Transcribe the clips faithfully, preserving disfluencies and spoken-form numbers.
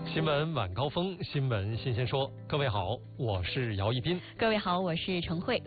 新闻晚高峰，新闻新鲜说。各位好，我是姚一斌。 各位好，我是程慧。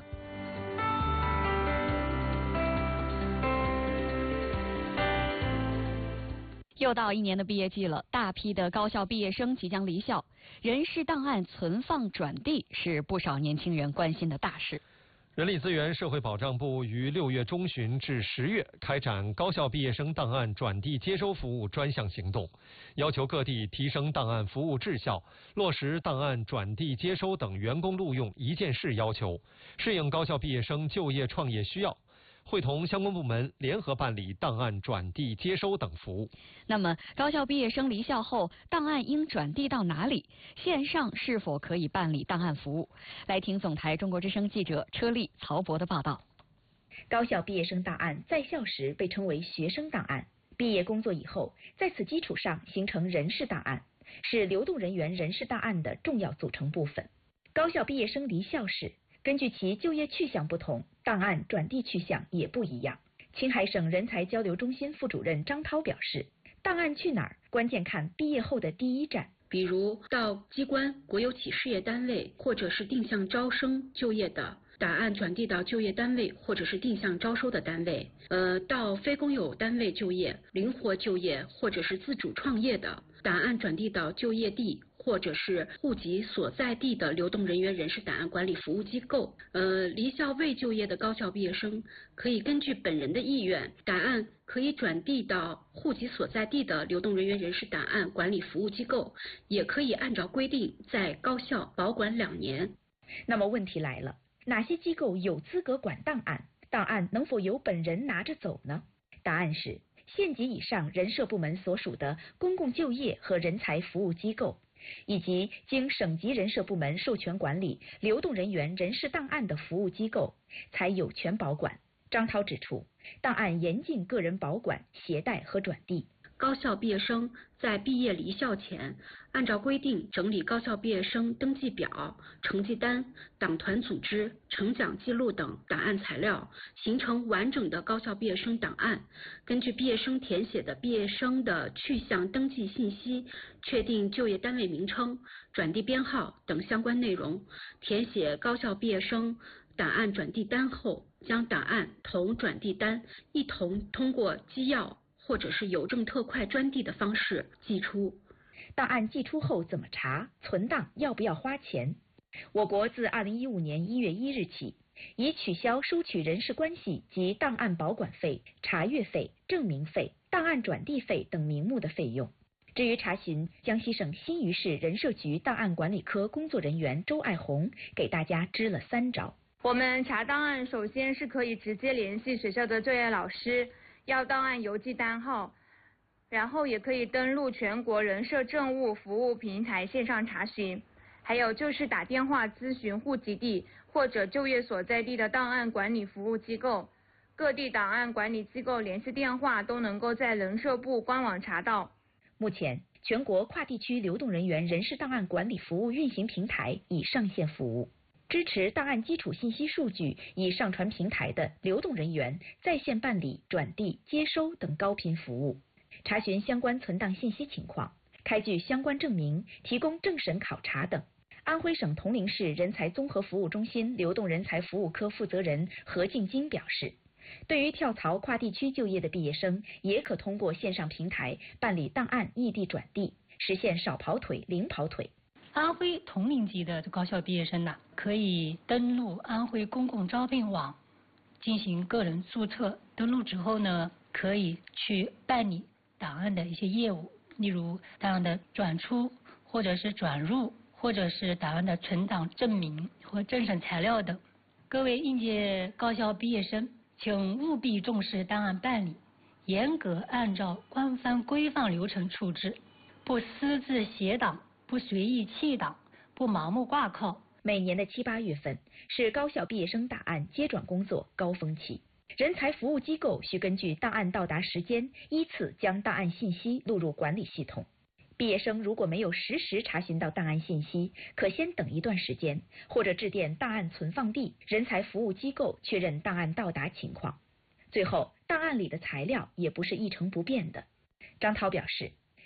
又到一年的毕业季了，大批的高校毕业生即将离校，人事档案存放转递是不少年轻人关心的大事。 人力资源社会保障部于六月中旬至十月开展高校毕业生档案转递接收服务专项行动，要求各地提升档案服务质效，落实档案转递接收等员工录用一件事要求，适应高校毕业生就业创业需要，会同相关部门联合办理档案转递接收等服务。 那么，高校毕业生离校后，档案应转递到哪里？线上是否可以办理档案服务？来听总台中国之声记者车丽、曹博的报道。 高校毕业生档案在校时被称为学生档案，毕业工作以后，在此基础上形成人事档案，是流动人员人事档案的重要组成部分。高校毕业生离校时，根据其就业去向不同，档案转递去向也不一样。青海省人才交流中心副主任张涛表示，档案去哪儿，关键看毕业后的第一站， 比如到机关、国有企事业单位或者是定向招生就业的，档案转递到就业单位或者是定向招收的单位；呃，到非公有单位就业、灵活就业或者是自主创业的，档案转递到就业地或者是户籍所在地的流动人员人事档案管理服务机构。呃，离校未就业的高校毕业生可以根据本人的意愿，档案可以转递到户籍所在地的流动人员人事档案管理服务机构，也可以按照规定在高校保管两年。 那么问题来了，哪些机构有资格管档案？档案能否由本人拿着走呢？答案是县级以上人社部门所属的公共就业和人才服务机构，以及经省级人社部门授权管理流动人员人事档案的服务机构，才有权保管。张涛指出，档案严禁个人保管、携带和转递。 高校毕业生在毕业离校前，按照规定整理高校毕业生登记表、成绩单、党团组织、成奖记录等档案材料，形成完整的高校毕业生档案。根据毕业生填写的毕业生的去向登记信息，确定就业单位名称、转递编号等相关内容，填写高校毕业生档案转递单后，将档案同转递单一同通过机要或者是邮政特快专递的方式寄出。 档案寄出后怎么查？存档要不要花钱？我国自二零一五年一月一日起，已取消收取人事关系及档案保管费、查阅费、证明费、档案转递费等名目的费用。至于查询，江西省新余市人社局档案管理科工作人员周爱红给大家支了三招。 我们查档案，首先是可以直接联系学校的就业老师，要档案邮寄单号，然后也可以登录全国人社政务服务平台线上查询，还有就是打电话咨询户籍地或者就业所在地的档案管理服务机构，各地档案管理机构联系电话都能够在人社部官网查到。 目前，全国跨地区流动人员人事档案管理服务运行平台已上线服务，支持档案基础信息数据已上传平台的流动人员在线办理转递、接收等高频服务，查询相关存档信息情况，开具相关证明，提供政审考察等。安徽省铜陵市人才综合服务中心流动人才服务科负责人何静金表示，对于跳槽跨地区就业的毕业生，也可通过线上平台办理档案异地转递，实现少跑腿、零跑腿。 安徽铜陵级的高校毕业生呢，可以登录安徽公共招聘网进行个人注册。登录之后呢，可以去办理档案的一些业务，例如档案的转出，或者是转入，或者是档案的存档证明和政审材料等。各位应届高校毕业生，请务必重视档案办理，严格按照官方规范流程处置，不私自写档，不随意弃档，不盲目挂靠。 每年的七八月份是高校毕业生档案接转工作高峰期，人才服务机构需根据档案到达时间，依次将档案信息录入管理系统。毕业生如果没有实时查询到档案信息，可先等一段时间，或者致电档案存放地人才服务机构确认档案到达情况。最后，档案里的材料也不是一成不变的。张涛表示，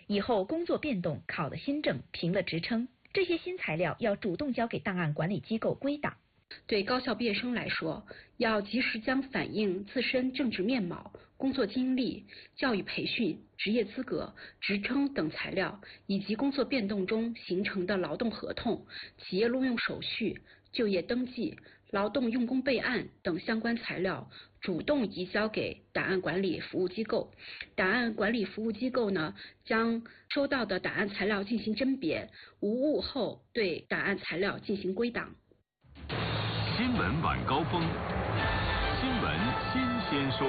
以后工作变动、考了新证、评了职称，这些新材料要主动交给档案管理机构归档。 对高校毕业生来说，要及时将反映自身政治面貌、工作经历、教育培训、职业资格、职称等材料，以及工作变动中形成的劳动合同、企业录用手续、就业登记、劳动用工备案等相关材料，主动移交给档案管理服务机构。档案管理服务机构呢，将收到的档案材料进行甄别，无误后对档案材料进行归档。 新闻晚高峰，新闻新鲜说。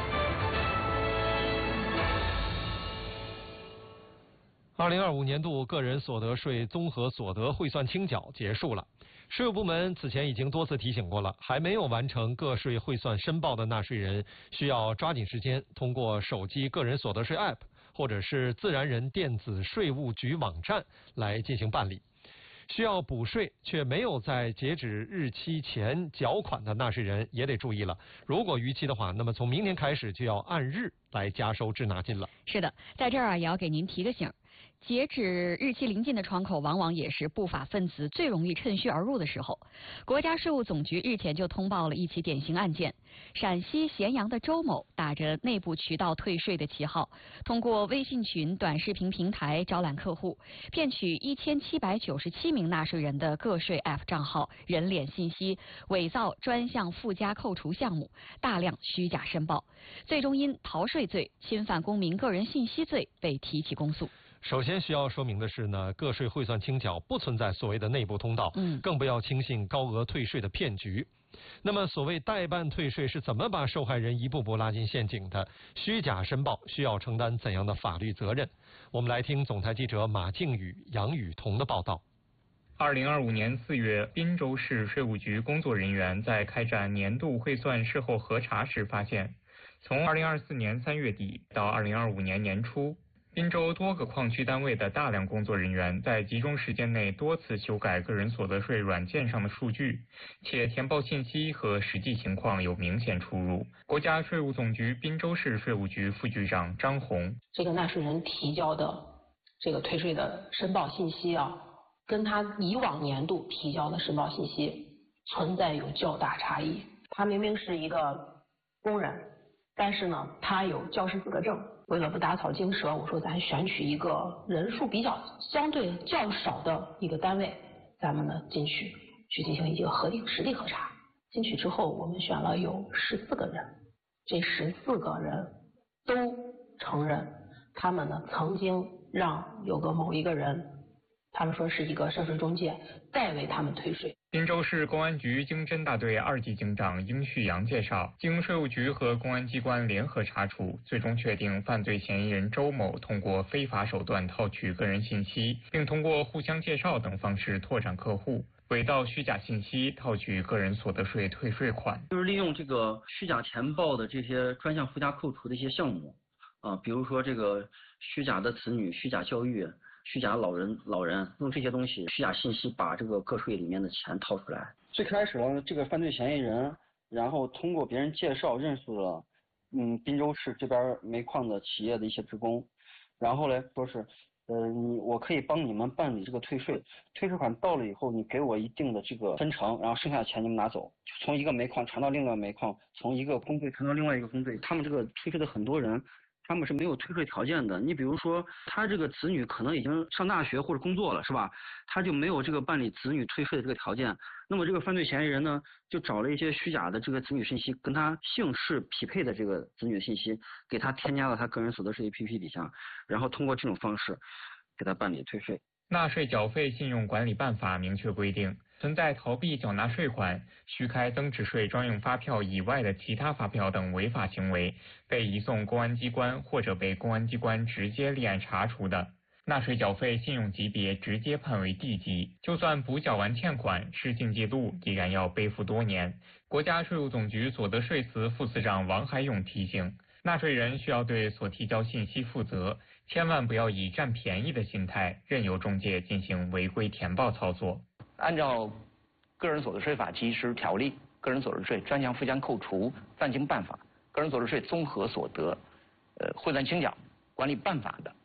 二零二五年度个人所得税综合所得汇算清缴结束了。税务部门此前已经多次提醒过了，还没有完成个税汇算申报的纳税人，需要抓紧时间通过手机个人所得税 App 或者是自然人电子税务局网站来进行办理。需要补税却没有在截止日期前缴款的纳税人也得注意了。如果逾期的话，那么从明天开始就要按日来加收滞纳金了。 是的，在这儿啊也要给您提个醒。截止日期临近的窗口，往往也是不法分子最容易趁虚而入的时候。国家税务总局日前就通报了一起典型案件：陕西咸阳的周某打着内部渠道退税的旗号，通过微信群、短视频平台招揽客户，骗取一千七百九十七名纳税人的个税 App 账号、人脸信息，伪造专项附加扣除项目，大量虚假申报，最终因逃税罪、侵犯公民个人信息罪被提起公诉。 首先需要说明的是呢，个税汇算清缴不存在所谓的内部通道， 嗯， 更不要轻信高额退税的骗局。那么所谓代办退税是怎么把受害人一步步拉进陷阱的？虚假申报需要承担怎样的法律责任？我们来听总台记者马静宇、杨雨桐的报道。 二零二五年四月，滨州市税务局工作人员在开展年度汇算事后核查时发现，从二零二四年三月底到二零二五年年初，滨州多个矿区单位的大量工作人员在集中时间内多次修改个人所得税软件上的数据，且填报信息和实际情况有明显出入。国家税务总局滨州市税务局副局长张红： 这个纳税人提交的这个退税的申报信息啊，跟他以往年度提交的申报信息存在有较大差异。他明明是一个工人，但是呢，他有教师资格证。为了不打草惊蛇，我说咱选取一个人数比较相对较少的一个单位，咱们呢进去去进行一个核定实地核查。进去之后，我们选了有十四个人，这十四个人都承认，他们呢曾经让有个某一个人，他们说是一个涉税中介，代为他们退税。 滨州市公安局经侦大队二级警长殷旭阳介绍，经税务局和公安机关联合查处，最终确定犯罪嫌疑人周某通过非法手段套取个人信息，并通过互相介绍等方式拓展客户，伪造虚假信息套取个人所得税退税款。 就是利用这个虚假填报的这些专项附加扣除的一些项目啊，比如说这个虚假的子女、虚假教育、虚假老人老人用这些东西虚假信息把这个个税里面的钱套出来。最开始呢，这个犯罪嫌疑人然后通过别人介绍认识了嗯滨州市这边煤矿的企业的一些职工，然后呢说是呃你我可以帮你们办理这个退税，退税款到了以后你给我一定的这个分成，然后剩下的钱你们拿走，从一个煤矿传到另外一个煤矿，从一个工队传到另外一个工队。他们这个退税的很多人他们是没有退税条件的。你比如说他这个子女可能已经上大学或者工作了，是吧？他就没有这个办理子女退税的这个条件。那么这个犯罪嫌疑人呢，就找了一些虚假的这个子女信息，跟他姓氏匹配的这个子女信息，给他添加到他个人所得税 A P P 底下，然后通过这种方式给他办理退税。 纳税缴费信用管理办法明确规定，存在逃避缴纳税款、虚开增值税专用发票以外的其他发票等违法行为，被移送公安机关或者被公安机关直接立案查处的，纳税缴费信用级别直接判为 D 级，就算补缴完欠款，失信记录依然要背负多年。国家税务总局所得税司副司长王海勇提醒，纳税人需要对所提交信息负责，千万不要以占便宜的心态任由中介进行违规填报操作。 按照个人所得税法及时条例、个人所得税专项附加扣除暂行办法、个人所得税综合所得呃汇算清缴管理办法的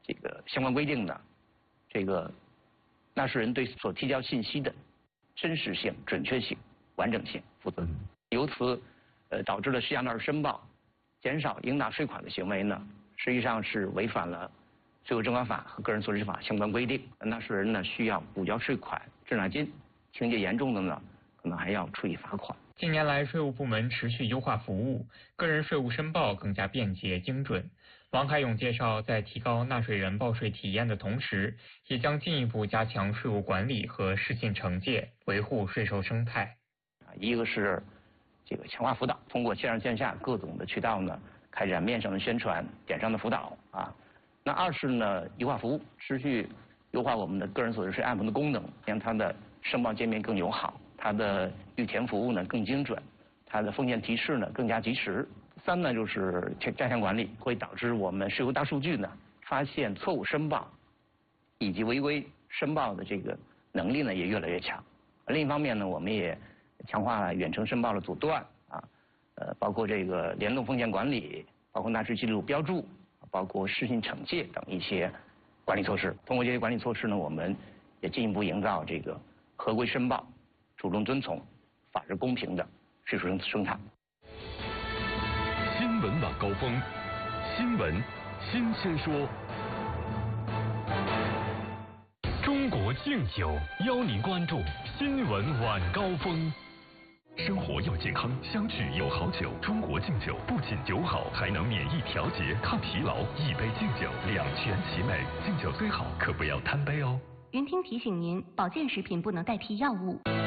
这个相关规定呢，这个纳税人对所提交信息的真实性、准确性、完整性负责，由此呃导致了虚假纳税申报减少应纳税款的行为呢，实际上是违反了税务征管法和个人所得税法相关规定。纳税人呢需要补交税款、滞纳金，情节严重的呢，可能还要处以罚款。 近年来，税务部门持续优化服务，个人税务申报更加便捷精准。王海勇介绍，在提高纳税人报税体验的同时，也将进一步加强税务管理和失信惩戒，维护税收生态。 一个是这个强化辅导，通过线上线下各种的渠道呢，开展面上的宣传、点上的辅导啊。那二是呢，优化服务，持续优化我们的个人所得税按摩的功能，让它的申报界面更友好，它的预填服务呢更精准，它的风险提示呢更加及时。三呢就是加强管理，会导致我们税务大数据呢发现错误申报以及违规申报的这个能力呢也越来越强。另一方面呢，我们也强化远程申报的阻断啊，呃，包括这个联动风险管理，包括纳税记录标注，包括失信惩戒等一些管理措施。通过这些管理措施呢，我们也进一步营造这个合规申报、主动遵从、法治公平的税收生态。 新闻晚高峰，新闻新鲜说。中国敬酒邀您关注新闻晚高峰。生活要健康，相聚有好酒。中国敬酒不仅酒好，还能免疫调节、抗疲劳。一杯敬酒，两全其美。敬酒最好，可不要贪杯哦。 云听提醒您，保健食品不能代替药物。